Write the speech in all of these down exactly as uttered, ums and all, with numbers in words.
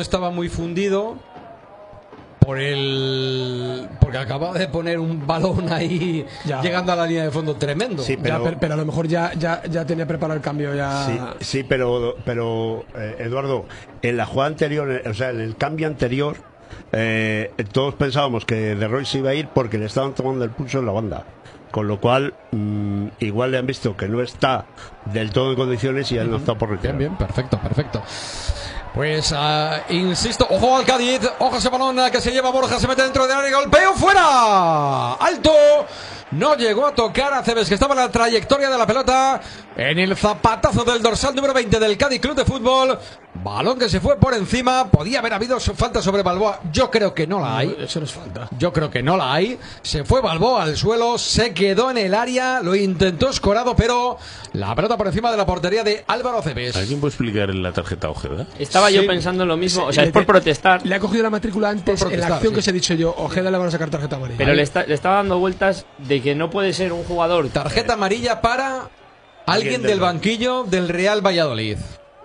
estaba muy fundido por el porque acababa de poner un balón ahí ya, llegando a la línea de fondo tremendo. Sí, pero, ya, pero, pero a lo mejor ya, ya, ya tenía preparado el cambio ya. Sí, sí pero, pero eh, Eduardo, en la jugada anterior, o sea, en el cambio anterior, eh, todos pensábamos que De Roy se iba a ir porque le estaban tomando el pulso en la banda. Con lo cual, mmm, igual le han visto que no está del todo en condiciones y él no está por retirar. Bien, bien, perfecto, perfecto. Pues, uh, insisto, ojo al Cádiz, ojo a ese balón que se lleva Borja, se mete dentro de área, golpeo fuera, alto, no llegó a tocar a Cebes, que estaba en la trayectoria de la pelota, en el zapatazo del dorsal número veinte del Cádiz Club de Fútbol, balón que se fue por encima, podía haber habido falta sobre Balboa, yo creo que no la hay, no, eso no es falta, yo creo que no la hay, se fue Balboa al suelo, se quedó en el área, lo intentó Escorado, pero la pelota por encima de la portería de Álvaro Cebes. ¿Alguien puede explicar la tarjeta Ojeda? Estaba sí. yo pensando en lo mismo, o sea, es por protestar. Le ha cogido la matrícula antes, en la acción sí. que os he dicho yo, Ojeda le van a sacar tarjeta amarilla. Pero le, está, le estaba dando vueltas de que no puede ser un jugador. Tarjeta amarilla para alguien del banquillo del Real Valladolid.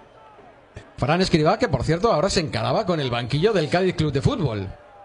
Fran Escribá, que por cierto ahora se encaraba con el banquillo del Cádiz Club de Fútbol.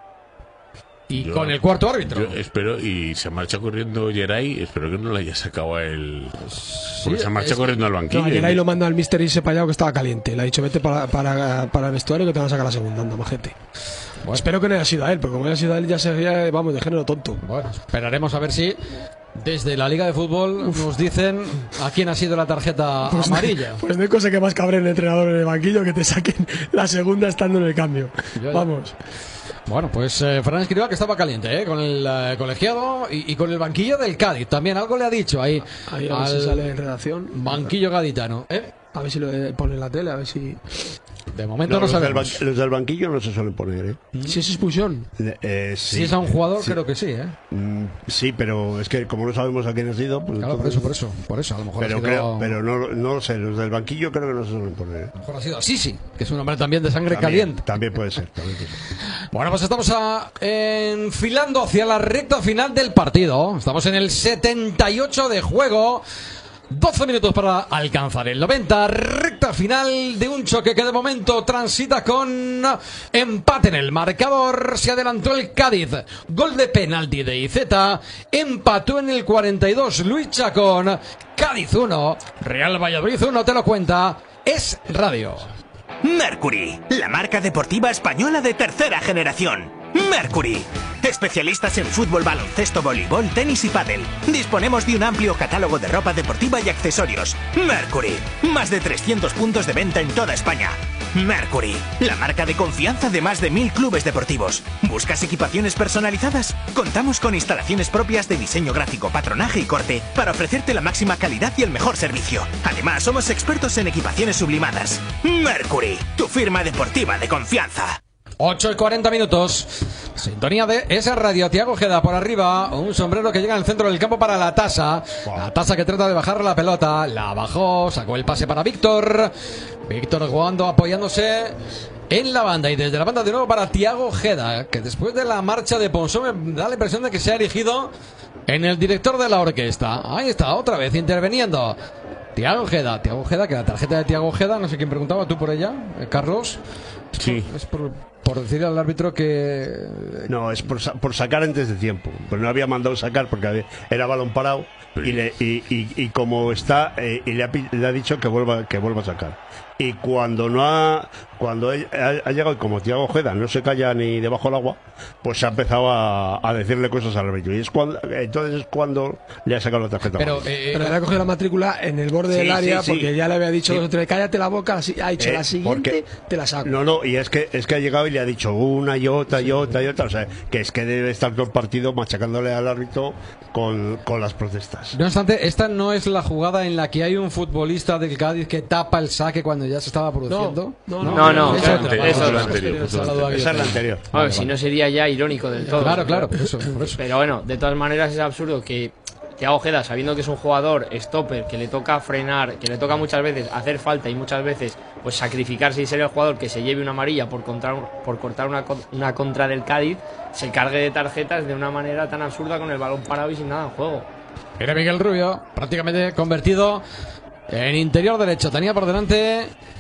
Y yo, con el cuarto árbitro. Yo espero, y se marcha corriendo Geray, espero que no le haya sacado a él. Porque sí, se marcha corriendo al banquillo. No, Geray lo manda al mister irse para allá que estaba caliente. Le ha dicho, vete para, para, para el vestuario que te van a sacar la segunda, anda, majete. Bueno. Espero que no haya sido a él, porque como haya sido a él ya sería, vamos, de género tonto. Bueno, esperaremos a ver si desde la Liga de Fútbol Uf. nos dicen a quién ha sido la tarjeta pues amarilla. No, pues no hay cosa que más cabre el entrenador en el banquillo que te saquen la segunda estando en el cambio. Yo, vamos. Bueno, pues eh, Fran Escribá, que estaba caliente, ¿eh? Con el eh, colegiado y, y con el banquillo del Cádiz. También algo le ha dicho ahí. Ahí a ver si sale en redacción. Banquillo gaditano, ¿eh? A ver si lo pone en la tele, a ver si... De momento no, no los sabemos. Del los del banquillo no se suelen poner, ¿eh? Si es expulsión. Eh, sí. Si es a un jugador, sí. creo que sí, ¿eh? Mm, sí, pero es que como no sabemos a quién ha sido... Pues claro, entonces... por eso, por eso, por eso, a lo mejor pero ha sido... creo, pero no, no lo sé, los del banquillo creo que no se suelen poner, ¿eh? A lo mejor ha sido Sisi, que es un hombre también de sangre también, caliente. También puede ser, también puede ser. Bueno, pues estamos a, enfilando hacia la recta final del partido. Estamos en el setenta y ocho de juego. doce minutos para alcanzar el noventa, recta final de un choque que de momento transita con empate en el marcador. Se adelantó el Cádiz, gol de penalti de Iceta, empató en el cuarenta y dos Luis Chacón. Cádiz uno, Real Valladolid uno, te lo cuenta Es Radio. Mercury, la marca deportiva española de tercera generación. Mercury, especialistas en fútbol, baloncesto, voleibol, tenis y pádel. Disponemos de un amplio catálogo de ropa deportiva y accesorios. Mercury, más de trescientos puntos de venta en toda España. Mercury, la marca de confianza de más de mil clubes deportivos. ¿Buscas equipaciones personalizadas? Contamos con instalaciones propias de diseño gráfico, patronaje y corte para ofrecerte la máxima calidad y el mejor servicio. Además, somos expertos en equipaciones sublimadas. Mercury, tu firma deportiva de confianza. ocho y cuarenta minutos. Sintonía de esa radio. Tiago Ojeda por arriba. Un sombrero que llega al centro del campo para la Tasa. La Tasa que trata de bajar la pelota. La bajó. Sacó el pase para Víctor. Víctor jugando, apoyándose en la banda. Y desde la banda de nuevo para Tiago Ojeda, que después de la marcha de Ponzó me da la impresión de que se ha erigido en el director de la orquesta. Ahí está, otra vez interviniendo Tiago Ojeda. Tiago Ojeda, que la tarjeta de Tiago Ojeda, no sé quién preguntaba, tú por ella, eh, Carlos. Sí. Es por, por decirle al árbitro que... No, es por, por sacar antes de tiempo. Pues no había mandado sacar porque había, era balón parado y, le, y, y, y como está, eh, y le ha, le ha dicho que vuelva, que vuelva a sacar. Y cuando no ha cuando ha, ha llegado, y como Tiago Ojeda no se calla ni debajo del agua, pues se ha empezado a, a decirle cosas al árbitro. Y es cuando, entonces es cuando le ha sacado la tarjeta. Pero, eh, pero le ha cogido la matrícula en el borde sí, del área, sí, sí. porque ya le había dicho, sí. cállate la boca, ha dicho eh, la siguiente, te la saco. No, no, y es que es que ha llegado y le ha dicho una y otra y otra y otra. O sea, que es que debe estar todo el partido machacándole al árbitro con, con las protestas. No obstante, esta no es la jugada en la que hay un futbolista del Cádiz que tapa el saque cuando ya se estaba produciendo. No, no, no, no, no esa eso, eso, eso es la anterior. Esa es la anterior. A ver, si no sería ya irónico del todo. Claro, claro, por eso, por eso. Pero bueno, de todas maneras es absurdo que Tiago Ojeda, sabiendo que es un jugador stopper, que le toca frenar, que le toca muchas veces hacer falta y muchas veces pues sacrificarse y ser el jugador que se lleve una amarilla por, contra, por cortar una, una contra del Cádiz, se cargue de tarjetas de una manera tan absurda con el balón parado y sin nada en juego. Era Miguel Rubio, prácticamente convertido en interior derecho. Tenía por delante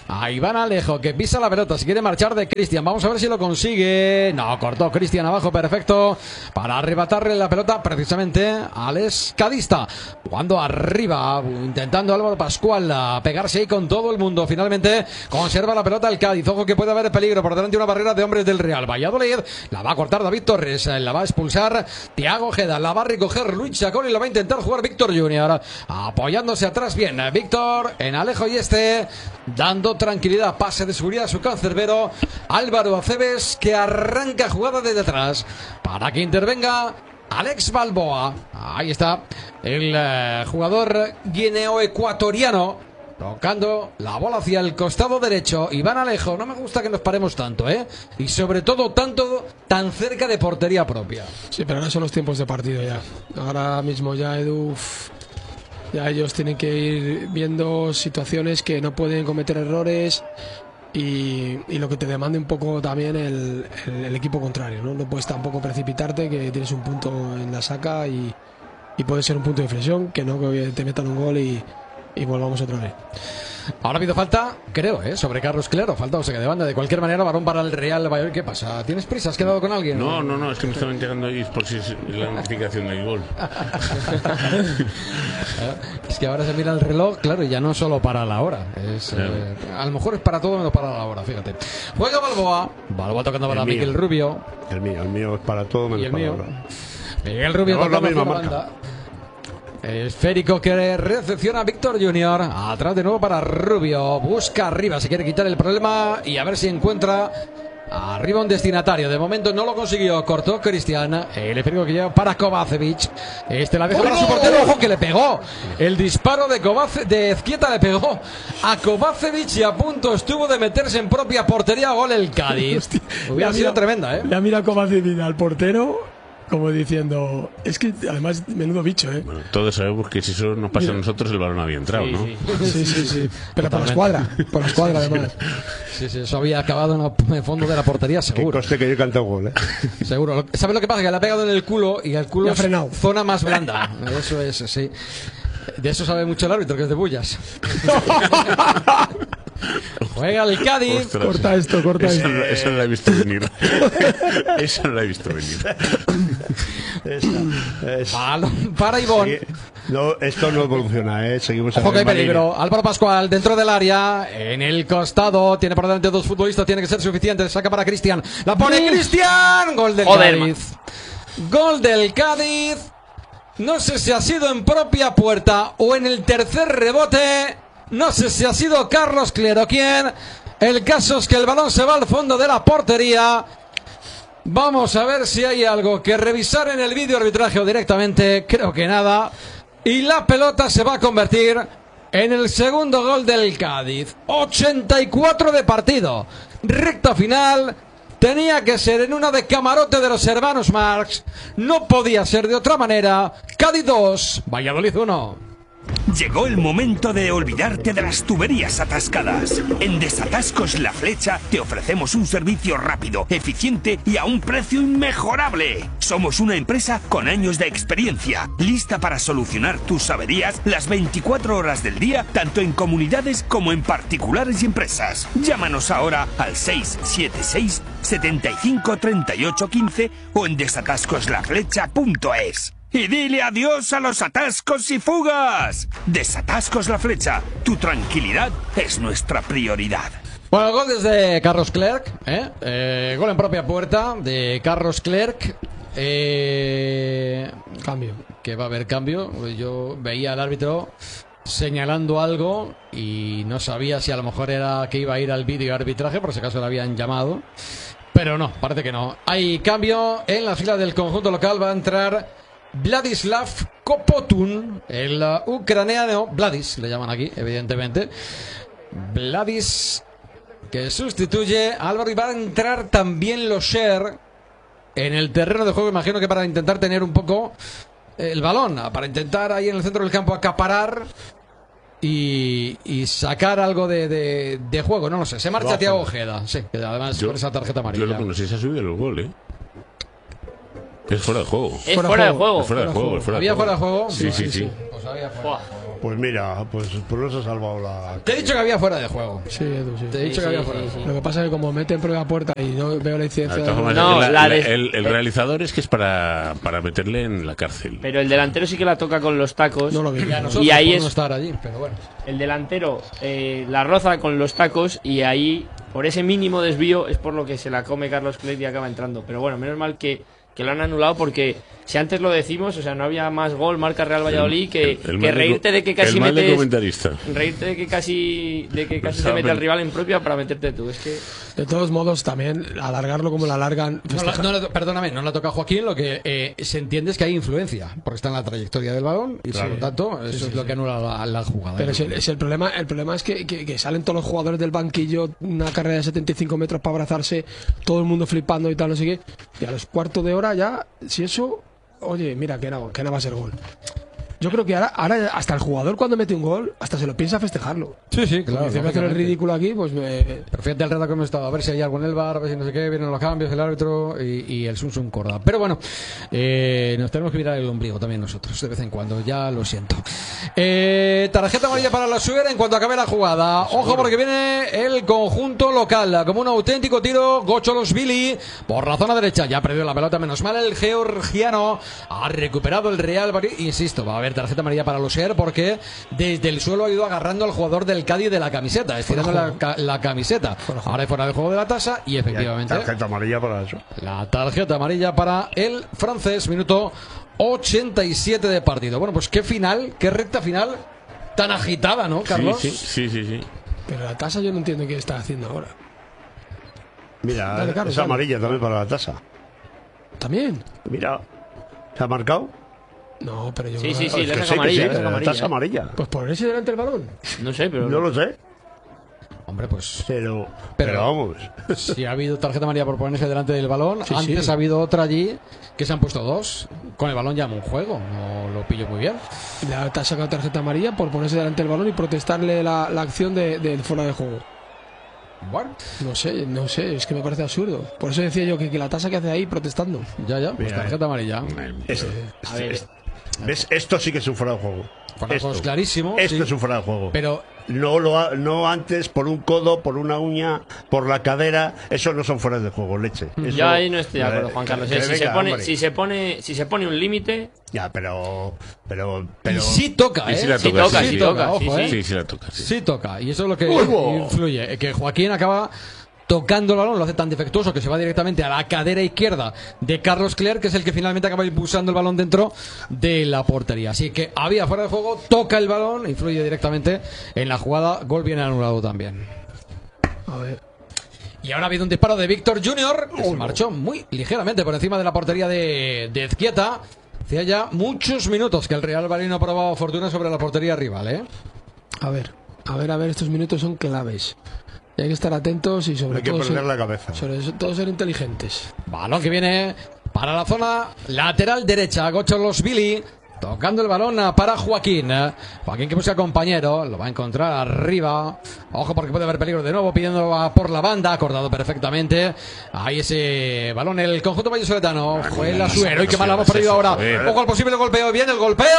A Iván Alejo, que pisa la pelota, si quiere marchar de Cristian. Vamos a ver si lo consigue. No, cortó Cristian abajo, perfecto. Para arrebatarle la pelota precisamente al escadista. Jugando arriba, intentando Álvaro Pascual a pegarse ahí con todo el mundo. Finalmente conserva la pelota el Cádiz. Ojo que puede haber peligro por delante de una barrera de hombres del Real Valladolid. La va a cortar David Torres, la va a expulsar Thiago Ojeda, la va a recoger Luis Chacón y la va a intentar jugar Víctor Junior. Apoyándose atrás bien Víctor en Alejo y este dando tranquilidad, pase de seguridad a su cancerbero Álvaro Aceves, que arranca jugada desde atrás para que intervenga Alex Balboa. Ahí está el eh, jugador guineo-ecuatoriano tocando la bola hacia el costado derecho. Iván Alejo, no me gusta que nos paremos tanto, ¿eh? Y sobre todo tanto, tan cerca de portería propia. Sí, pero ahora son los tiempos de partido ya. Ahora mismo ya, Edu, uff, ya ellos tienen que ir viendo situaciones que no pueden cometer errores y, y lo que te demande un poco también el, el, el equipo contrario, ¿no? No puedes tampoco precipitarte, que tienes un punto en la saca y, y puede ser un punto de inflexión, que no que te metan un gol y Y volvamos otra vez. Ahora ha habido falta, creo, ¿eh? sobre Carlos Clero. Falta o sea que de banda. De cualquier manera, balón para el Real Valladolid. ¿Qué pasa? ¿Tienes prisa? ¿Has quedado con alguien? No, no, no. Es que me estaban llegando ahí por si es la notificación del gol. Es que ahora se mira el reloj, claro, y ya no solo para la hora. Es, Claro. eh, a lo mejor es para todo menos para la hora, fíjate. Juega Balboa. Balboa tocando para El mío. Miguel Rubio. El mío, el mío es para todo menos Y el para mío. ahora. Miguel Rubio Llevamos la tocando misma hacia la marca. banda. Esférico que recepciona a Víctor Junior. Atrás de nuevo para Rubio. Busca arriba, se quiere quitar el problema y a ver si encuentra arriba un destinatario. De momento no lo consiguió. Cortó Cristian. El esférico que lleva para Kovacevic. Este la deja para su portero. Ojo que le pegó. El disparo de Kovace, de Ezquieta le pegó a Kovacevic y a punto estuvo de meterse en propia portería. Gol el Cádiz. Hubiera Ya sido mira- tremenda, ¿eh? Ya mira cómo hace vida al portero, como diciendo, es que además menudo bicho, ¿eh? Bueno, todos sabemos que si eso nos pasa a nosotros, el balón había entrado, Sí, ¿no? sí. Sí, sí, sí. Pero por la escuadra, por la escuadra además. Sí, sí, eso había acabado en el fondo de la portería, Que seguro. coste que yo he cantado gol, ¿eh? Seguro. Lo- ¿Sabes lo que pasa? Que le ha pegado en el culo y el culo Y ha es frenado. zona más blanda. Eso es, sí. De eso sabe mucho el árbitro, que es de Bullas. Juega el Cádiz. Ostras, Corta esto, corta esa, esto. no- esa no la he visto venir. Esa no la he visto venir. Esa, esa. Balón para Ivón. Sí, no, esto no evoluciona, ¿eh? Seguimos Ojo que hay en la misma peligro. Álvaro Pascual dentro del área. En el costado. Tiene por delante dos futbolistas. Tiene que ser suficiente. Saca para Cristian. La pone Cristian. Gol del Joder, Cádiz. Gol del Cádiz. No sé si ha sido en propia puerta o en el tercer rebote. No sé si ha sido Carlos Clero quien. El caso es que el balón se va al fondo de la portería. Vamos a ver si hay algo que revisar en el vídeo arbitraje o directamente. Creo que nada. Y la pelota se va a convertir en el segundo gol del Cádiz. ochenta y cuatro de partido. Recta final. Tenía que ser en una de camarote de los hermanos Marx. No podía ser de otra manera. Cádiz dos, Valladolid uno. Llegó el momento de olvidarte de las tuberías atascadas. En Desatascos La Flecha te ofrecemos un servicio rápido, eficiente y a un precio inmejorable. Somos una empresa con años de experiencia, lista para solucionar tus averías las veinticuatro horas del día, tanto en comunidades como en particulares y empresas. Llámanos ahora al seis siete seis, setenta y cinco, treinta y ocho, quince o en desatascos la flecha punto es. Y dile adiós a los atascos y fugas. Desatascos La Flecha. Tu tranquilidad es nuestra prioridad. Bueno, el gol desde Carlos Clerc, ¿eh? Eh, gol en propia puerta de Carlos Clerc. Eh, Cambio. que va a haber cambio. Yo veía al árbitro señalando algo y no sabía si a lo mejor era que iba a ir al vídeo arbitraje, por si acaso le habían llamado. Pero no, parece que no. Hay cambio en la fila del conjunto local. Va a entrar Vladislav Kopotun, el uh, ucraniano. Vladis, le llaman aquí, evidentemente. Vladis, que sustituye a Álvaro, y va a entrar también Locher en el terreno de juego. Imagino que para intentar tener un poco el balón, para intentar ahí en el centro del campo acaparar y, y sacar algo de, de, de juego. No lo sé. Se marcha Thiago Ojeda, sí, que además Yo- con esa tarjeta amarilla. Yo lo que no sé si se ha subido el gol, ¿eh? Es fuera de juego. Es Fuera fuera de juego. juego. Es fuera de juego, es fuera de ¿Había juego. fuera de juego? Sí, sí, sí. Pues había fuera Buah. de juego. Pues mira, pues por eso ha salvado la... Te he dicho que había fuera de juego. Sí, Edu, sí. Te he dicho Sí, que había sí, fuera sí, de sí. juego. Lo que pasa es que como mete en prueba puerta y no veo la incidencia De de... todas formas, No, la- la la- de- el, el realizador es que es para, para meterle en la cárcel. Pero el delantero sí que la toca con los tacos. No lo vi. Ya nosotros Y ahí podemos es- estar allí, pero bueno. El delantero eh, la roza con los tacos y ahí, por ese mínimo desvío, es por lo que se la come Carlos Clet y acaba entrando. Pero bueno, menos mal que, que lo han anulado porque si antes lo decimos, o sea, no había más gol, marca Real Valladolid, que, El- el que mal de reírte co- de que casi el mal de metes... comentarista. Reírte de que casi, de que casi se Saben. mete al rival en propia para meterte tú. Es que... De todos modos, también alargarlo como lo alargan... No la- no la- perdóname, no la toca Joaquín, lo que eh, se entiende es que hay influencia, porque está en la trayectoria del balón y por lo tanto eso es lo que anula la, la jugada. Pero es el, es el problema el problema es que, que- que salen todos los jugadores del banquillo, una carrera de setenta y cinco metros para abrazarse, todo el mundo flipando y tal, no sé qué. Y a los cuartos de hora ya, si eso, oye, mira, que no, que no va a ser gol. Yo creo que ahora, ahora hasta el jugador cuando mete un gol, hasta se lo piensa festejarlo. Sí, sí, claro. Claro, si me hacer el lógicamente. ridículo aquí, pues me... Pero fíjate el rato que hemos estado, a ver si hay algo en el bar, a ver si no sé qué, vienen los cambios, el árbitro y, y el Sun Sun Corda. Pero bueno, eh, nos tenemos que mirar el ombligo también nosotros, de vez en cuando, ya lo siento. Eh, tarjeta amarilla para la Suer en cuanto acabe la jugada. Ojo porque viene el conjunto local, como un auténtico tiro, Gocholos-Billy por la zona derecha. Ya ha perdido la pelota, menos mal el georgiano. Ha recuperado el Real Valladolid. Insisto, va a haber tarjeta amarilla para los Suer porque desde el suelo ha ido agarrando al jugador del Cádiz de la camiseta, estirando la, ca- la camiseta. Ahora hay fuera de juego de la tasa y efectivamente Tarjeta amarilla para eso. la tarjeta amarilla para el francés, minuto ochenta y siete de partido. Bueno, pues qué final, qué recta final tan agitada, ¿no, Carlos? Sí, sí, sí, sí, sí. Pero la tasa yo no entiendo qué está haciendo ahora. Mira, Dale, Carlos, es dale. amarilla también para la tasa. ¿También? Mira, ¿se ha marcado? No, pero yo Sí, creo sí, que- sí, Es le que saca sí, que amarilla, sí, le saca la amarilla, tasa eh. amarilla. Pues ponerse delante del balón. No sé, pero... No lo sé, Hombre, pues pero, Pero- pero vamos. si ha habido tarjeta amarilla por ponerse delante del balón, Sí, antes sí. ha habido otra allí que se han puesto dos. Con el balón llama un juego, no lo pillo muy bien. Le ha sacado tarjeta amarilla por ponerse delante del balón y protestarle la, la acción de, del fuera de juego. Bueno, No sé, no sé, es que me parece absurdo. Por eso decía yo que, que la tasa que hace ahí protestando. ya, ya, pues Mira, tarjeta amarilla. Es- A ver, es- ¿Ves? Esto sí que es un fuera de juego. Fuera de Esto, juego es clarísimo, Esto sí. es un fuera de juego. Pero No, lo ha- no antes por un codo, por una uña, por la cadera. Eso no son fueras de juego, leche. Eso- yo ahí no estoy de acuerdo, Juan Que- Carlos. que Eh, si, se venga, pone, hombre. si, se pone, si se pone un límite, Ya, pero. Pero. y pero sí toca, Y ¿eh? sí la Sí toca, toca, sí, sí sí. toca, ojo, sí, ¿eh? Sí, sí la toca, sí. Sí toca, y eso es lo que ¡Uy! influye, que Joaquín acaba tocando el balón, lo hace tan defectuoso que se va directamente a la cadera izquierda de Carlos Clerc, que es el que finalmente acaba impulsando el balón dentro de la portería. Así que había fuera de juego, toca el balón, influye directamente en la jugada, gol viene anulado también. A ver. Y ahora ha habido un disparo de Víctor Junior, que se marchó muy ligeramente por encima de la portería de, de Ezquieta. Hacía ya muchos minutos que el Real Valladolid no probaba fortuna sobre la portería rival, ¿eh? A ver, a ver, a ver, estos minutos son claves. Y hay que estar atentos y sobre Hay que todo perder ser, la cabeza. sobre todo ser inteligentes. Balón que viene para la zona lateral derecha. Gocholos Billy tocando el balón para Joaquín. Joaquín que busca compañero. Lo va a encontrar arriba. Ojo porque puede haber peligro de nuevo. Pidiendo por la banda. Acordado perfectamente. Ahí ese balón. El conjunto vallisoletano. Joel Asuero. Y qué mal hemos perdido ahora. Ojo al posible golpeo. Viene el golpeo.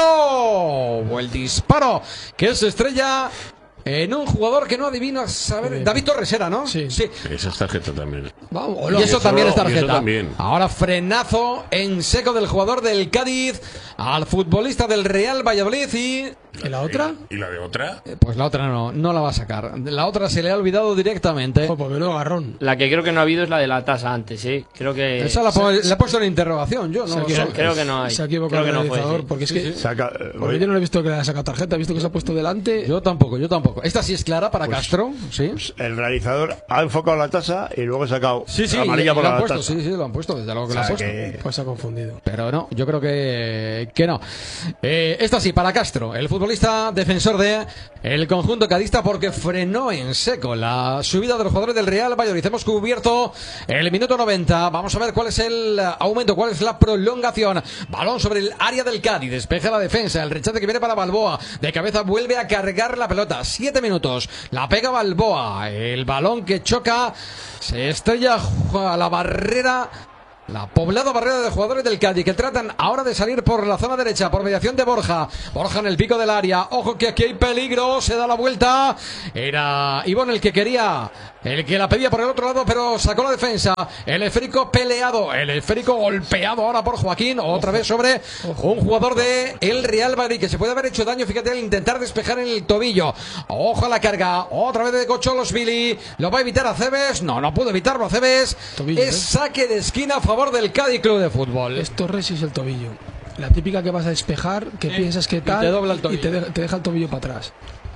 O el disparo que se estrella en un jugador que no adivino a saber. David Torres era, ¿no? Sí. sí. Esa es tarjeta también. Vamos, Y eso también es y eso tarjeta. también. Ahora frenazo en seco del jugador del Cádiz al futbolista del Real Valladolid y ¿y la otra? ¿Y la de otra? eh, pues la otra no, no la va a sacar. La otra se le ha olvidado directamente. Ojo, pues menudo agarrón. la que creo que no ha habido es la de la tasa antes, ¿eh? Creo que... Esa la, po- la he puesto en interrogación, yo no Se ha lo sé. equivocado. Creo que no hay. Se ha equivocado Creo que el no fue, realizador, sí. porque es que... Saca, eh, Porque yo no le he visto que le haya sacado tarjeta, he visto que se ha puesto delante. Yo tampoco, yo tampoco. Esta sí es clara para Pues- Castro, ¿sí? el realizador ha enfocado la tasa y luego ha sacado Sí, sí, amarilla y por lo han la puesto, tasa. sí, sí, lo han puesto, desde luego que O lo han sea, puesto. que- Pues se ha confundido. Pero no, yo creo que, que no. Eh, esta sí, para Castro, el futbolista defensor de el conjunto cadista, porque frenó en seco la subida de los jugadores del Real Valladolid. Hemos cubierto el minuto noventa. Vamos a ver cuál es el aumento, cuál es la prolongación. Balón sobre el área del Cádiz, despeja la defensa, el rechace que viene para Balboa. De cabeza vuelve a cargar la pelota. Siete minutos, la pega Balboa. El balón que choca se estrella a la barrera La poblada barrera de jugadores del Cádiz que tratan ahora de salir por la zona derecha por mediación de Borja. Borja en el pico del área. Ojo que aquí hay peligro. Se da la vuelta. Era Ivón el que quería, el que la pedía por el otro lado, pero sacó la defensa. El esférico peleado. El esférico golpeado ahora por Joaquín. Otra vez sobre un jugador de el Real Madrid que se puede haber hecho daño. Fíjate al intentar despejar en el tobillo. Ojo a la carga. Otra vez de Gocholos Billy. Lo va a evitar Aceves. No, no pudo evitarlo Aceves. Tobillo, es ¿eh? saque de esquina a favor del Cádiz Club de Fútbol. Es Torres y es el tobillo. La típica que vas a despejar, que Eh, piensas que y tal, te dobla el y tobillo. te, de- te deja el tobillo para atrás.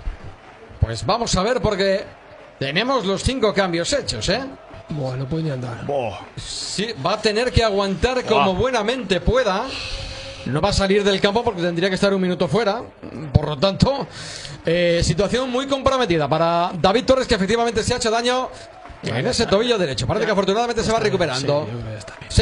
Pues vamos a ver porque tenemos los cinco cambios hechos, ¿eh? Buah, no puede ni andar. Boh. Sí, va a tener que aguantar como buenamente pueda. No va a salir del campo porque tendría que estar un minuto fuera. Por lo tanto, eh, situación muy comprometida para David Torres, que efectivamente se ha hecho daño en ese tobillo derecho. Parece que afortunadamente se va recuperando. Sí, yo creo que ya está bien. Sí.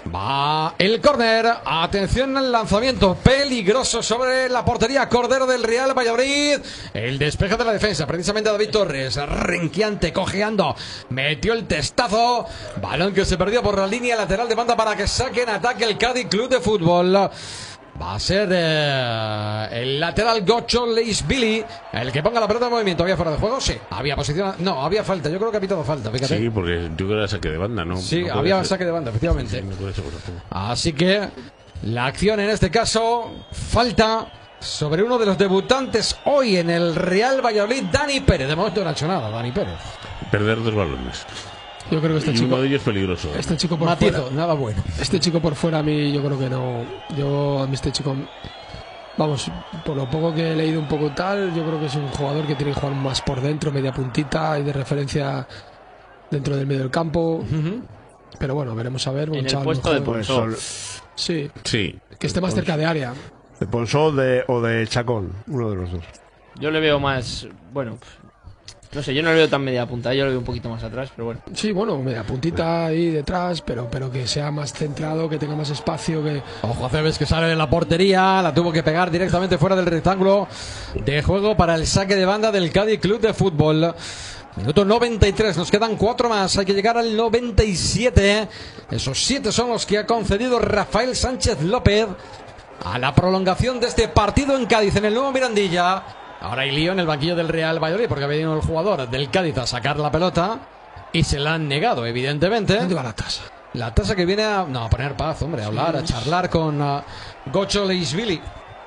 Va el córner. Atención al lanzamiento peligroso sobre la portería. Cordero del Real Valladolid. El despeje de la defensa. Precisamente David Torres. Renqueante, cojeando. Metió el testazo. Balón que se perdió por la línea lateral de banda para que saque en ataque el Cádiz Club de Fútbol. Va a ser eh, el lateral Gocho Leisbili el que ponga la pelota en movimiento. ¿Había fuera de juego? Sí. Había posición. No, había falta. Yo creo que ha pitado falta. Fíjate. Sí, porque yo creo que era saque de banda, ¿no? Sí, No puede había ser. saque de banda, efectivamente. Sí, no puede ser por favor. Así que la acción en este caso falta sobre uno de los debutantes hoy en el Real Valladolid, Dani Pérez. De momento no ha hecho nada, Dani Pérez. Perder dos balones. Yo creo que este Y chico, uno de ellos peligroso. este chico por Matizo, fuera, nada bueno. este chico por fuera a mí yo creo que no. Yo a mí este chico, vamos, por lo poco que he leído un poco tal, yo creo que es un jugador que tiene que jugar más por dentro, media puntita y de referencia dentro del medio del campo. Pero bueno, veremos a ver. un En el chaval puesto muy de joven. Pues Ponsó. sol- Sí, Sí. que esté más cerca de área. de Ponsol de, o de Chacón, uno de los dos. Yo le veo más. Bueno, no sé, yo no le veo tan media punta, yo le veo un poquito más atrás, pero bueno. Sí, bueno, media puntita ahí detrás, pero, pero que sea más centrado, que tenga más espacio, que Ojo a Cebes que sale de la portería, la tuvo que pegar directamente fuera del rectángulo de juego para el saque de banda del Cádiz Club de Fútbol. Minuto noventa y tres, nos quedan cuatro más, hay que llegar al noventa y siete. Esos siete son los que ha concedido Rafael Sánchez López a la prolongación de este partido en Cádiz, en el nuevo Mirandilla. Ahora hay lío en el banquillo del Real Valladolid porque ha venido el jugador del Cádiz a sacar la pelota y se la han negado, evidentemente. ¿dónde va la tasa? La tasa que viene a, no, a poner paz, hombre, a hablar, a charlar con uh, Gocho Leisbili,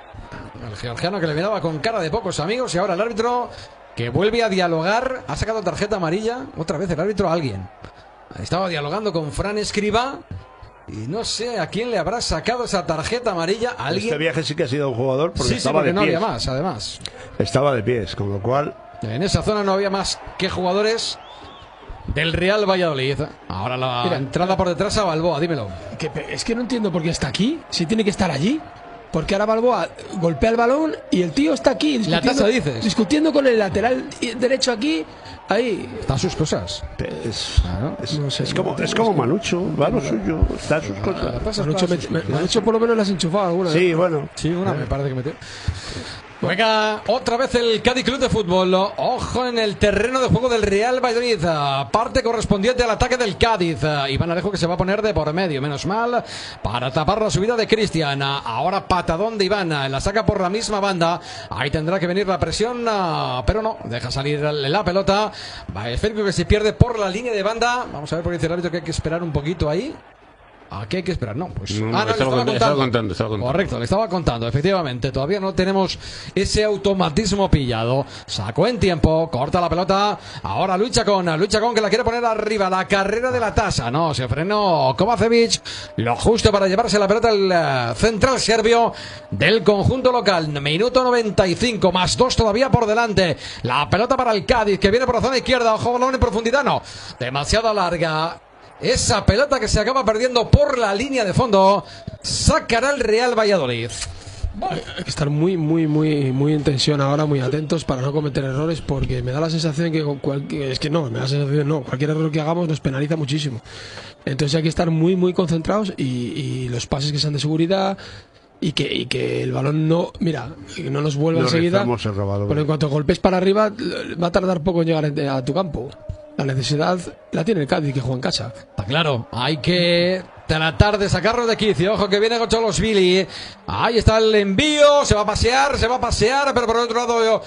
el georgiano que le miraba con cara de pocos amigos, y ahora el árbitro que vuelve a dialogar, ha sacado tarjeta amarilla, otra vez el árbitro a alguien. Estaba dialogando con Fran Escribá y no sé a quién le habrá sacado esa tarjeta amarilla, a alguien. Este viaje sí que ha sido un jugador porque Sí, sí, estaba porque de no pies. había más, además. Estaba de pies, con lo cual En esa zona no había más que jugadores del Real Valladolid. Ahora la Mira. entrada por detrás a Balboa, dímelo. Que pe- es que no entiendo por qué está aquí, si tiene que estar allí. Porque ahora Balboa golpea el balón y el tío está aquí La discutiendo, tasa, dices. discutiendo con el lateral derecho aquí, ahí. Están sus cosas. es, Claro. es, No sé, es como, no es como Manucho, va lo suyo, está a sus La cosas. tasa Manucho, está a me- sus me- cosas. Manucho por lo menos las has enchufado alguna. ¿eh? Sí, bueno. Sí, una me parece que metió. Venga, otra vez el Cádiz Club de Fútbol. Ojo en el terreno de juego del Real Valladolid. Parte correspondiente al ataque del Cádiz. Iván Alejo que se va a poner de por medio. Menos mal para tapar la subida de Cristian. Ahora patadón de Iván. La saca por la misma banda. Ahí tendrá que venir la presión. Pero no, deja salir la pelota. Va esférico que se pierde por la línea de banda. Vamos a ver por qué dice el árbitro que hay que esperar un poquito ahí. ¿A qué hay que esperar? No, pues. No, no, ah, no, le estaba estaba cont- estaba contando, estaba contando. Correcto, le estaba contando, efectivamente. Todavía no tenemos ese automatismo pillado. Sacó en tiempo, corta la pelota. Ahora lucha con, lucha con que la quiere poner arriba. La carrera de la tasa. No, se frenó Kovacevic. Lo justo para llevarse la pelota al eh, central serbio del conjunto local. Minuto noventa y cinco, más dos todavía por delante. La pelota para el Cádiz que viene por la zona izquierda. Ojo, balón en profundidad. No, demasiado larga. Esa pelota que se acaba perdiendo por la línea de fondo. Sacará el Real Valladolid. Hay que estar muy, muy, muy, muy en tensión ahora, muy atentos para no cometer errores, porque me da la sensación que con cualquier, es que no, me da la sensación no, cualquier error que hagamos nos penaliza muchísimo. Entonces hay que estar muy, muy concentrados y, y los pases que sean de seguridad y que, y que el balón no, mira, que no nos vuelva No enseguida. rizamos el robador. Pero en cuanto golpes para arriba, va a tardar poco en llegar a tu campo. La necesidad la tiene el Cádiz que juega en casa. Está claro, hay que de la tarde, sacarlo de quicio. Ojo que viene Gonchalvili. Ahí está el envío. Se va a pasear, se va a pasear. Pero por otro lado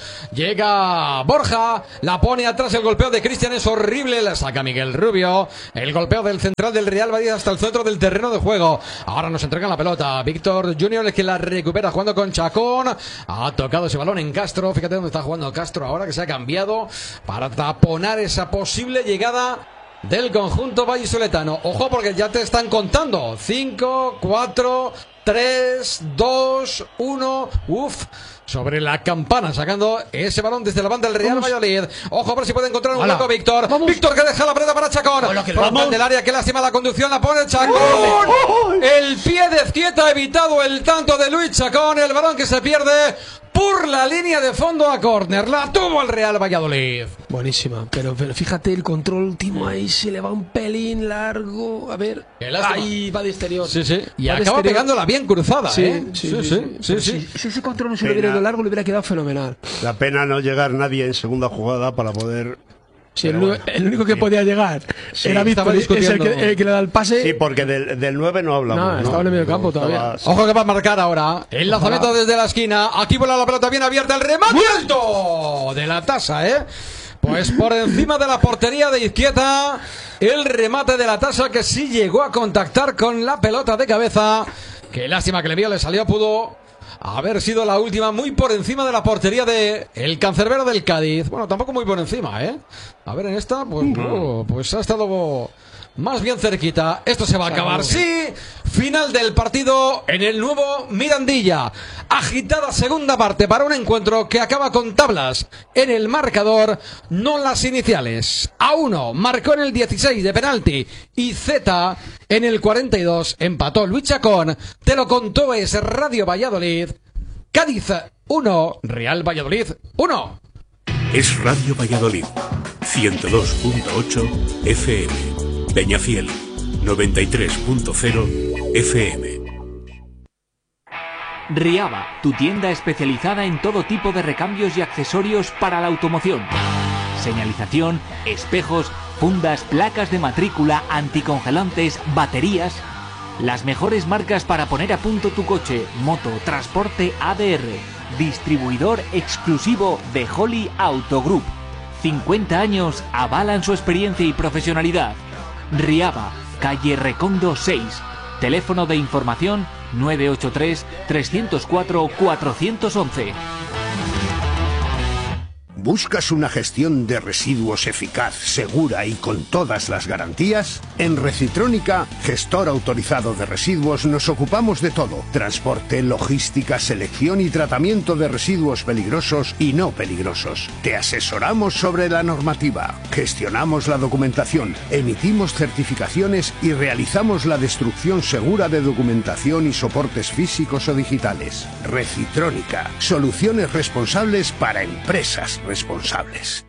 llega Borja. La pone atrás. El golpeo de Cristian es horrible. La saca Miguel Rubio. El golpeo del central del Real Madrid hasta el centro del terreno de juego. Ahora nos entregan la pelota. Víctor Junior, el que la recupera jugando con Chacón. Ha tocado ese balón en Castro. Fíjate dónde está jugando Castro ahora, que se ha cambiado para taponar esa posible llegada del conjunto vallisoletano. Ojo, porque ya te están contando. cinco, cuatro, tres, dos, uno. Uf. Sobre la campana, sacando ese balón desde la banda del Real Valladolid. Ojo, a ver si puede encontrar un hueco Víctor. Vamos. Víctor que deja la pelota para Chacón. Frontal del área, que lástima la conducción. La pone Chacón. ¡Oh! El pie de Izquieta ha evitado el tanto de Luis Chacón. El balón que se pierde por la línea de fondo a córner. La tuvo el Real Valladolid. Buenísima, pero, pero fíjate el control último ahí, se le va un pelín largo. A ver, ahí va de exterior. Sí, sí. Y va acaba pegándola bien cruzada. Sí, ¿eh? sí, sí, sí, sí, sí, sí, sí. Si, si ese control no se le hubiera ido largo, le hubiera quedado fenomenal. La pena no llegar nadie en segunda jugada para poder... Sí, el, bueno, el único que sí. podía llegar sí, era Víctor, es el que, el que le da el pase. Sí, porque del, del nueve no hablamos. No, ¿no? estaba en el medio campo todavía. Estaba... Ojo que va a marcar ahora. El lanzamiento desde la esquina. Aquí vuela la pelota bien abierta. El remate alto de la tasa, ¿eh? Pues por encima de la portería de Izquieta. El remate de la tasa que sí llegó a contactar con la pelota de cabeza. Qué lástima que le vio, le salió, pudo haber sido la última, muy por encima de la portería de el cancerbero del Cádiz. Bueno, tampoco muy por encima, ¿eh? A ver, en esta, pues, oh, pues ha estado más bien cerquita. Esto se va a acabar, sí. Final del partido en el nuevo Mirandilla. Agitada segunda parte para un encuentro que acaba con tablas en el marcador, no las iniciales. A uno marcó en el dieciséis de penalti y Z en el cuarenta y dos empató Luis Chacón. Te lo contó es Radio Valladolid. Cádiz uno, Real Valladolid uno. Es Radio Valladolid, ciento dos punto ocho F M. Peñafiel, noventa y tres punto cero F M. Riaba, tu tienda especializada en todo tipo de recambios y accesorios para la automoción. Señalización, espejos, fundas, placas de matrícula, anticongelantes, baterías. Las mejores marcas para poner a punto tu coche, moto, transporte A D R. Distribuidor exclusivo de Holly Auto Group. cincuenta años avalan su experiencia y profesionalidad. Riaba, calle Recondo seis. Teléfono de información nueve ocho tres, tres cero cuatro, cuatro uno uno. ¿Buscas una gestión de residuos eficaz, segura y con todas las garantías? En Recitrónica, gestor autorizado de residuos, nos ocupamos de todo. Transporte, logística, selección y tratamiento de residuos peligrosos y no peligrosos. Te asesoramos sobre la normativa, gestionamos la documentación, emitimos certificaciones y realizamos la destrucción segura de documentación y soportes físicos o digitales. Recitrónica, soluciones responsables para empresas responsables.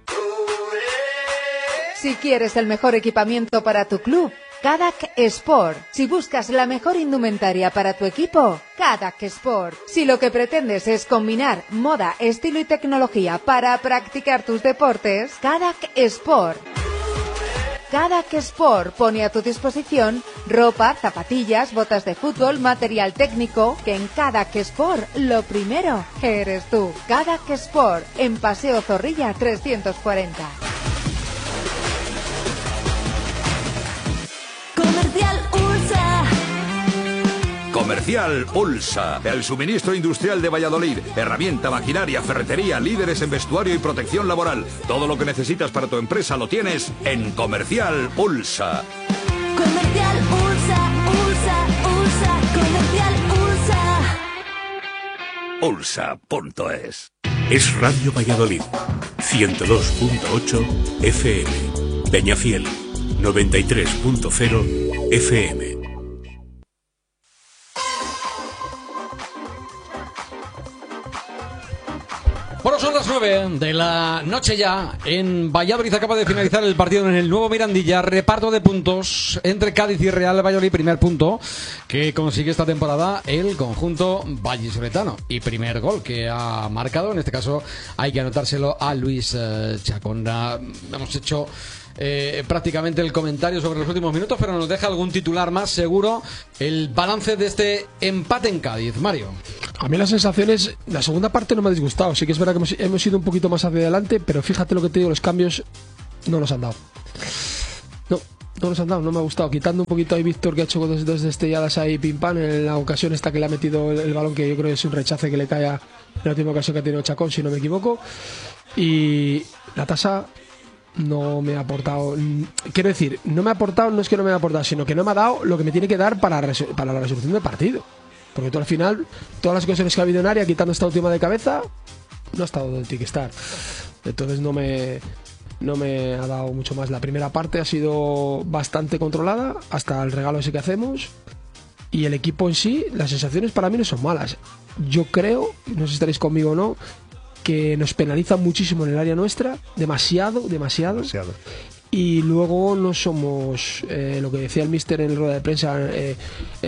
Si quieres el mejor equipamiento para tu club, Cadac Sport. Si buscas la mejor indumentaria para tu equipo, Cadac Sport. Si lo que pretendes es combinar moda, estilo y tecnología para practicar tus deportes, Cadac Sport. Cadac Sport pone a tu disposición ropa, zapatillas, botas de fútbol, material técnico, que en Cadac Sport lo primero eres tú. Cadac Sport, en Paseo Zorrilla trescientos cuarenta. Comercial Ulsa. Comercial Ulsa, el suministro industrial de Valladolid. Herramienta, maquinaria, ferretería, líderes en vestuario y protección laboral. Todo lo que necesitas para tu empresa lo tienes en Comercial Ulsa. Comercial Ulsa, Ulsa, Ulsa, Comercial Ulsa. Ulsa punto es. Es Radio Valladolid, ciento dos punto ocho F M. Peñafiel, noventa y tres punto cero F M. Bueno, son las nueve de la noche ya. En Valladolid acaba de finalizar el partido en el nuevo Mirandilla. Reparto de puntos entre Cádiz y Real Valladolid. Primer punto que consigue esta temporada el conjunto vallisoletano. Y primer gol que ha marcado. En este caso hay que anotárselo a Luis eh, Chacón. Hemos hecho eh, prácticamente el comentario sobre los últimos minutos, pero nos deja algún titular más seguro. El balance de este empate en Cádiz. Mario. A mí las sensaciones, la segunda parte no me ha disgustado. Sí que es verdad que hemos, hemos ido un poquito más hacia adelante, pero fíjate lo que te digo, los cambios no los han dado. No, no los han dado, no me ha gustado. Quitando un poquito ahí Víctor, que ha hecho dos, dos destelladas ahí pim pam en la ocasión esta que le ha metido el, el balón, que yo creo que es un rechace que le cae a la última ocasión que ha tenido Chacón, si no me equivoco. Y la tasa no me ha aportado, quiero decir, no me ha aportado, no es que no me ha aportado, sino que no me ha dado lo que me tiene que dar para, para la resolución del partido. Porque tú al final, todas las ocasiones que ha habido en área, quitando esta última de cabeza, no ha estado donde tiene que estar. Entonces no me, no me ha dado mucho más. La primera parte ha sido bastante controlada, hasta el regalo ese que hacemos. Y el equipo en sí, las sensaciones para mí no son malas. Yo creo, no sé si estaréis conmigo o no, que nos penalizan muchísimo en el área nuestra, demasiado, demasiado. Demasiado. Y luego no somos, eh, lo que decía el míster en el rueda de prensa, eh,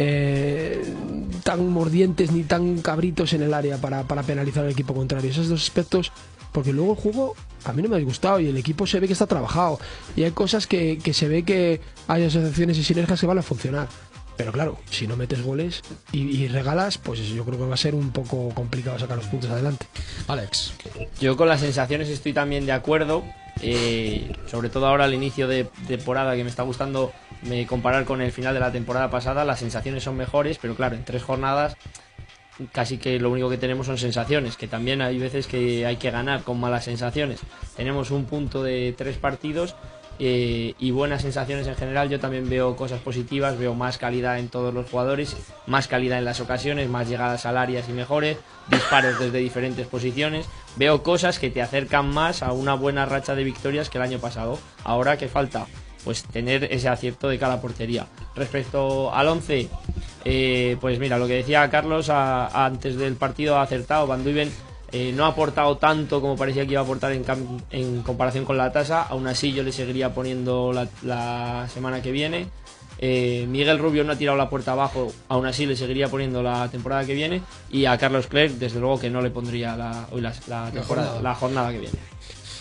eh, tan mordientes ni tan cabritos en el área para, para penalizar al equipo contrario. Esos dos aspectos, porque luego el juego a mí no me ha disgustado y el equipo se ve que está trabajado. Y hay cosas que, que se ve que hay asociaciones y sinergias que van a funcionar. Pero claro, si no metes goles y, y regalas, pues yo creo que va a ser un poco complicado sacar los puntos adelante. Alex. Yo con las sensaciones estoy también de acuerdo, eh, sobre todo ahora al inicio de temporada, que me está gustando me comparar con el final de la temporada pasada. Las sensaciones son mejores, pero claro, en tres jornadas casi que lo único que tenemos son sensaciones, que también hay veces que hay que ganar con malas sensaciones. Tenemos un punto de tres partidos Eh, y buenas sensaciones en general. Yo también veo cosas positivas, veo más calidad en todos los jugadores, más calidad en las ocasiones, más llegadas al área y mejores, disparos desde diferentes posiciones. Veo cosas que te acercan más a una buena racha de victorias que el año pasado. Ahora que falta, pues tener ese acierto de cada portería. Respecto al once, eh, pues mira, lo que decía Carlos a, a antes del partido, ha acertado. Van Duiven Eh, no ha aportado tanto como parecía que iba a aportar en, en comparación con la tasa. Aún así yo le seguiría poniendo la, la semana que viene. eh, Miguel Rubio no ha tirado la puerta abajo, aún así le seguiría poniendo la temporada que viene. Y a Carlos Clerc desde luego que no le pondría la, hoy la, la, temporada, la, jornada. la jornada que viene.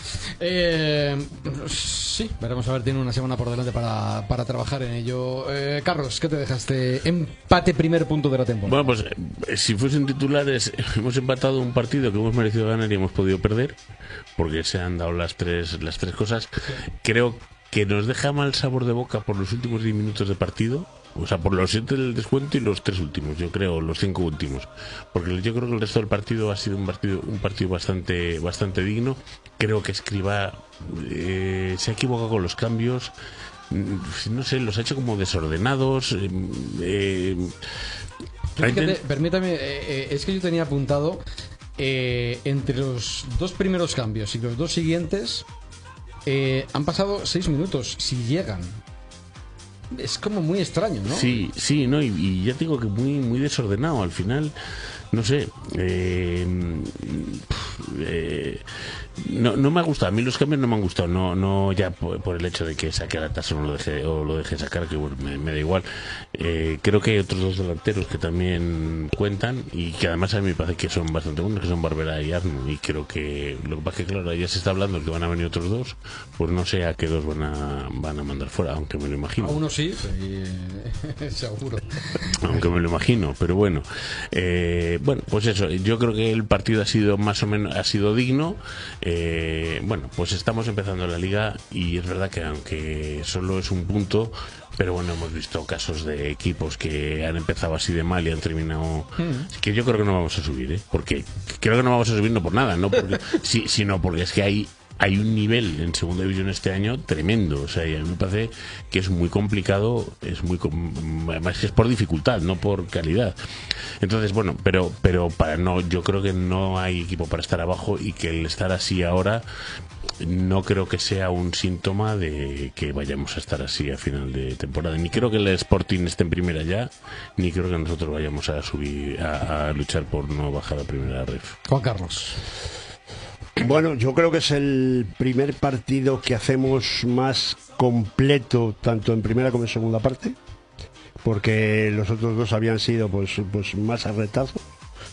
Eh, sí, veremos a ver, tiene una semana por delante para, para trabajar en ello. eh, Carlos, ¿qué te dejaste? Empate, primer punto de la temporada. Bueno, pues eh, si fuesen titulares, hemos empatado un partido que hemos merecido ganar y hemos podido perder, porque se han dado las tres, las tres cosas. Creo que nos deja mal sabor de boca por los últimos diez minutos de partido. O sea, por los siete del descuento y los tres últimos, yo creo, los cinco últimos. Porque yo creo que el resto del partido ha sido un partido un partido bastante bastante digno. Creo que Escribá eh, se ha equivocado con los cambios. No sé, los ha hecho como desordenados. Eh, eh, Fíjate, permítame, eh, eh, es que yo tenía apuntado eh, entre los dos primeros cambios y los dos siguientes eh, han pasado seis minutos, si llegan. Es como muy extraño, ¿no? Sí, sí, no, y, y ya te digo que muy, muy desordenado. Al final, no sé, eh, eh, no, no me ha gustado. A mí los cambios no me han gustado. No, no ya por, por el hecho de que saque a la tasa o no lo deje, o lo deje sacar, que bueno, me, me da igual. Eh, creo que hay otros dos delanteros que también cuentan y que además a mí me parece que son bastante buenos, que son Barbera y Arno. Y creo que lo que pasa es que claro, ya se está hablando que van a venir otros dos, pues no sé a qué dos van a van a mandar fuera, aunque me lo imagino. A uno sí, sí seguro. Aunque me lo imagino, pero bueno. Eh, bueno, pues eso. Yo creo que el partido ha sido más o menos ha sido digno. Eh, bueno, pues estamos empezando la liga y es verdad que aunque solo es un punto, pero bueno, hemos visto casos de equipos que han empezado así de mal y han terminado. Mm. Que yo creo que no vamos a subir, ¿eh? Porque creo que no vamos a subir no por nada, no porque, sí, sino porque es que hay hay un nivel en segunda división este año tremendo. O sea, y a mí me parece que es muy complicado, es muy además es por dificultad, no por calidad. Entonces, bueno, pero pero para no, yo creo que no hay equipo para estar abajo y que el estar así ahora no creo que sea un síntoma de que vayamos a estar así a final de temporada. Ni creo que el Sporting esté en primera ya, ni creo que nosotros vayamos a subir a, a luchar por no bajar a primera ref. Juan Carlos. Bueno, yo creo que es el primer partido que hacemos más completo, tanto en primera como en segunda parte, porque los otros dos habían sido pues, pues más a retazo,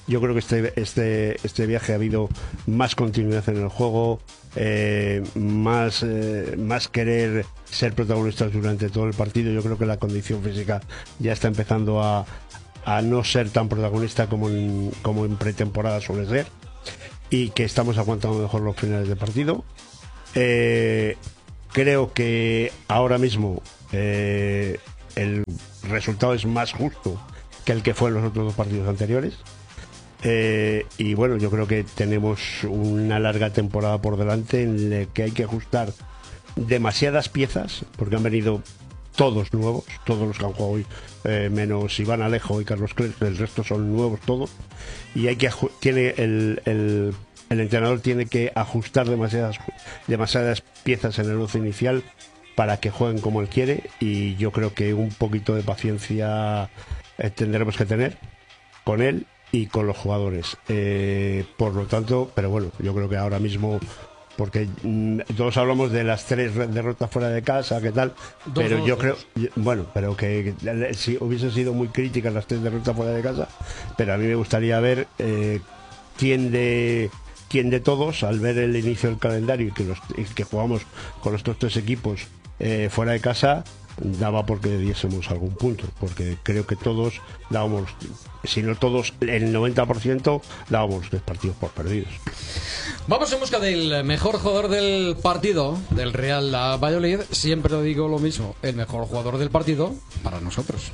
yo creo que este, este, este viaje ha habido más continuidad en el juego, eh, más, eh, más querer ser protagonistas durante todo el partido. Yo creo que la condición física ya está empezando a, a no ser tan protagonista como en, como en pretemporada suele ser, y que estamos aguantando mejor los finales de partido. Eh, creo que ahora mismo eh, el resultado es más justo que el que fue en los otros dos partidos anteriores. Eh, y bueno, yo creo que tenemos una larga temporada por delante en la que hay que ajustar demasiadas piezas, porque han venido todos nuevos, todos los que han jugado hoy, eh, menos Iván Alejo y Carlos Clerc, el resto son nuevos todos, y hay que tiene el, el, el entrenador tiene que ajustar demasiadas demasiadas piezas en el once inicial para que jueguen como él quiere, y yo creo que un poquito de paciencia eh, tendremos que tener con él y con los jugadores. Eh, por lo tanto, pero bueno, yo creo que ahora mismo, porque mm, todos hablamos de las tres derrotas fuera de casa, qué tal, dos, pero dos, yo dos. creo, bueno, pero que, que si hubiesen sido muy críticas las tres derrotas fuera de casa, pero a mí me gustaría ver eh, quién de quién de todos, al ver el inicio del calendario y que, los, y que jugamos con estos tres equipos eh, fuera de casa, daba porque diésemos algún punto, porque creo que todos dábamos, si no todos, el noventa por ciento dábamos los tres partidos por perdidos. Vamos en busca del mejor jugador del partido del Real Valladolid. Siempre digo lo mismo, el mejor jugador del partido para nosotros.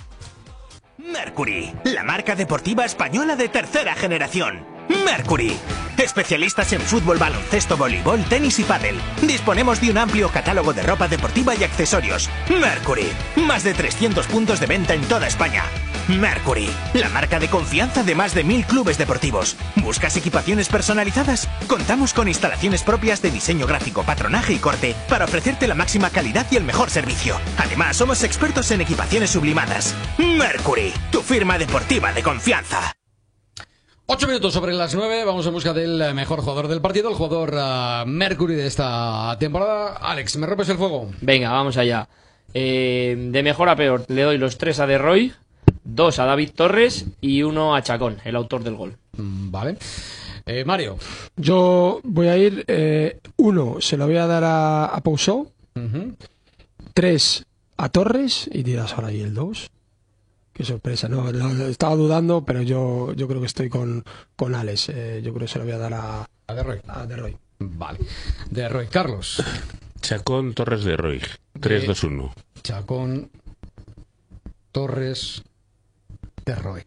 Mercury, la marca deportiva española de tercera generación. Mercury, especialistas en fútbol, baloncesto, voleibol, tenis y pádel. Disponemos de un amplio catálogo de ropa deportiva y accesorios. Mercury, más de trescientos puntos de venta en toda España. Mercury, la marca de confianza de más de mil clubes deportivos. ¿Buscas equipaciones personalizadas? Contamos con instalaciones propias de diseño gráfico, patronaje y corte para ofrecerte la máxima calidad y el mejor servicio. Además, somos expertos en equipaciones sublimadas. Mercury, tu firma deportiva de confianza. Ocho minutos sobre las nueve, vamos en busca del mejor jugador del partido, el jugador uh, Mercury de esta temporada. Alex, ¿me rompes el fuego? Venga, vamos allá. Eh, de mejor a peor, le doy los tres a De Roy, dos a David Torres y uno a Chacón, el autor del gol. Mm, vale. Eh, Mario. Yo voy a ir, eh, uno se lo voy a dar a, a Pousseau, uh-huh. tres a Torres, y dirás ahora y el dos. Qué sorpresa, no, lo, lo estaba dudando, pero yo, yo creo que estoy con, con Alex. Eh, yo creo que se lo voy a dar a, a De Roy. A De Roy. Vale. De Roy. Carlos. Chacón, Torres, De Roy. tres dos uno. Chacón, Torres, De Roy.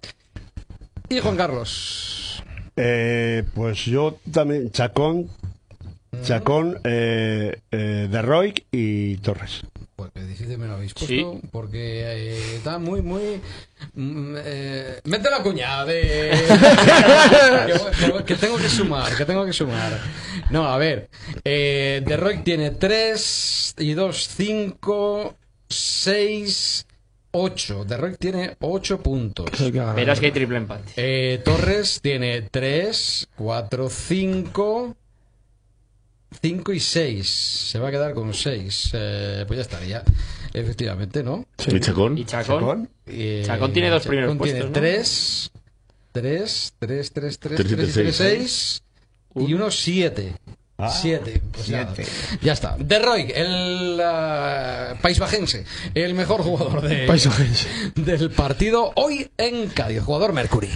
Y Juan Carlos. Eh, pues yo también, Chacón, Chacón, eh, eh, De Roy y Torres. Pues difícil me lo habéis puesto, sí. Porque eh, está muy, muy... Mm, eh, mete la cuña de... que, que tengo que sumar, que tengo que sumar. No, a ver. Eh, De Roy tiene tres y dos, cinco, seis, ocho. De Roy tiene ocho puntos. Verás que hay triple empate. Eh, Torres tiene tres, cuatro, cinco... cinco y seis. Se va a quedar con seis. Eh, pues ya estaría. Efectivamente, ¿no? Sí. ¿Y Chacón? ¿Y Chacón? Chacón, eh, Chacón tiene dos Chacón primeros tiene puestos, ¿no? tres, tres, tres, tres, tres, tres, tres, seis y uno siete. Ah, siete. Pues siete. Nada. Ya está. De Roy, el uh, paisbajense, el mejor jugador de, del partido hoy en Cádiz. Jugador Mercury.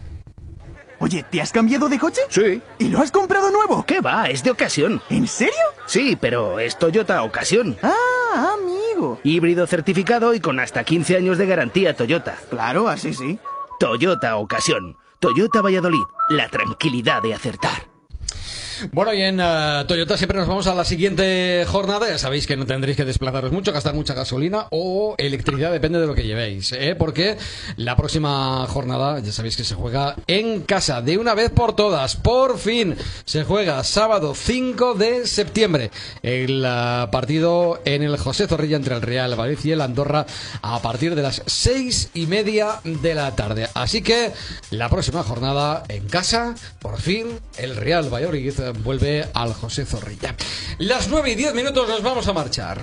Oye, ¿te has cambiado de coche? Sí. ¿Y lo has comprado nuevo? ¿Qué va? Es de ocasión. ¿En serio? Sí, pero es Toyota Ocasión. Ah, amigo. Híbrido certificado y con hasta quince años de garantía Toyota. Claro, así sí. Toyota Ocasión. Toyota Valladolid. La tranquilidad de acertar. Bueno, y en uh, Toyota siempre nos vamos a la siguiente jornada. Ya sabéis que no tendréis que desplazaros mucho, gastar mucha gasolina o electricidad, depende de lo que llevéis, ¿eh? Porque la próxima jornada, ya sabéis que se juega en casa, de una vez por todas. Por fin se juega sábado cinco de septiembre el uh, partido en el José Zorrilla entre el Real Valladolid y el Andorra a partir de las seis y media de la tarde. Así que la próxima jornada en casa, por fin el Real Valladolid vuelve al José Zorrilla. Las nueve y diez minutos, nos vamos a marchar.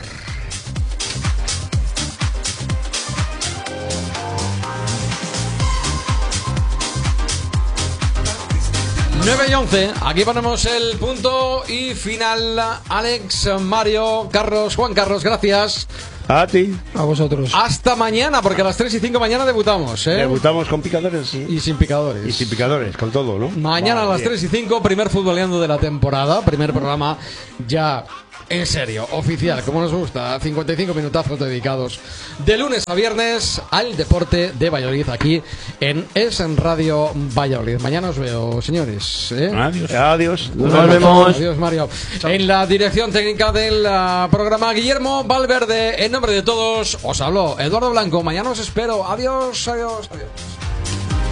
nueve y once, aquí ponemos el punto y final. Alex, Mario, Carlos, Juan Carlos, gracias. A ti. A vosotros. Hasta mañana, porque a las tres y cinco mañana debutamos, ¿eh? Debutamos con picadores. ¿Sí? Y sin picadores. Y sin picadores, con todo, ¿no? Mañana Vale, a las bien. tres y cinco, primer futboleando de la temporada, primer programa ya en serio, oficial, como nos gusta, cincuenta y cinco minutazos dedicados de lunes a viernes al deporte de Valladolid, aquí en Es en Radio Valladolid. Mañana os veo, señores. ¿eh? Adiós. Adiós. Nos vemos. Adiós, Mario. En la dirección técnica del uh, programa, Guillermo Valverde. En nombre de todos, os habló Eduardo Blanco. Mañana os espero. Adiós, adiós, adiós.